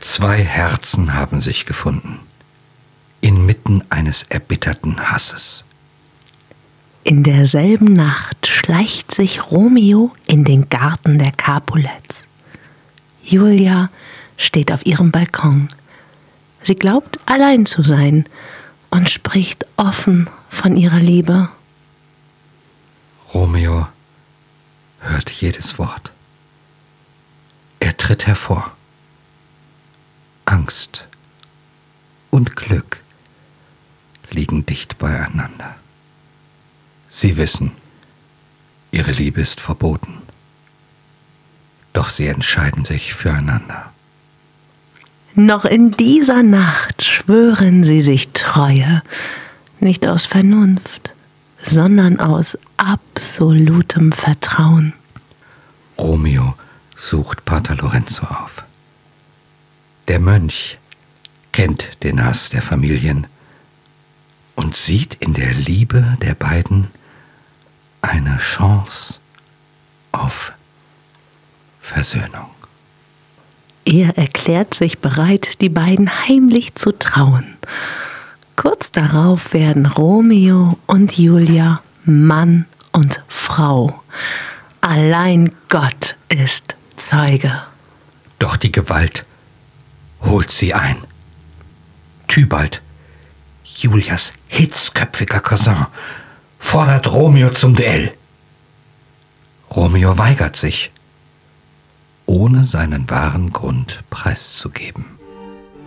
Zwei Herzen haben sich gefunden, inmitten eines erbitterten Hasses. In derselben Nacht schleicht sich Romeo in den Garten der Capulets. Julia steht auf ihrem Balkon. Sie glaubt, allein zu sein und spricht offen von ihrer Liebe. Romeo hört jedes Wort. Er tritt hervor. Angst und Glück liegen dicht beieinander. Sie wissen, ihre Liebe ist verboten. Doch sie entscheiden sich füreinander. Noch in dieser Nacht schwören sie sich Treue, nicht aus Vernunft, sondern aus absolutem Vertrauen. Romeo sucht Pater Lorenzo auf. Der Mönch kennt den Hass der Familien und sieht in der Liebe der beiden eine Chance auf Versöhnung. Er erklärt sich bereit, die beiden heimlich zu trauen. Kurz darauf werden Romeo und Julia Mann und Frau. Allein Gott ist Zeuge. Doch die Gewalt holt sie ein. Tybalt, Julias hitzköpfiger Cousin, fordert Romeo zum Duell. Romeo weigert sich, ohne seinen wahren Grund preiszugeben.